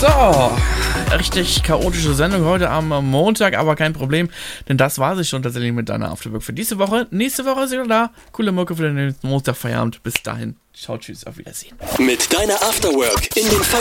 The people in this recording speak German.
So, richtig chaotische Sendung heute am Montag, aber kein Problem, denn das war sie schon tatsächlich mit deiner Afterwork für diese Woche. Nächste Woche ist wieder da. Coole Mucke für den nächsten Montag, Feierabend. Bis dahin. Ciao, tschüss, auf Wiedersehen. Mit deiner Afterwork in den Feierabend.